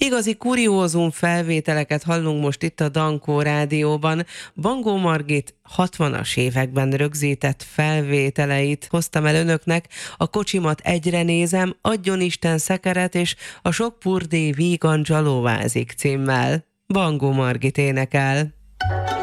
Igazi kuriózum felvételeket hallunk most itt a Dankó Rádióban. Bangó Margit 60-as években rögzített felvételeit hoztam el önöknek. A kocsimat egyre nézem, adjon Isten szekeret, és a sok purdé vígan zsalóvázik címmel. Bangó Margit énekel.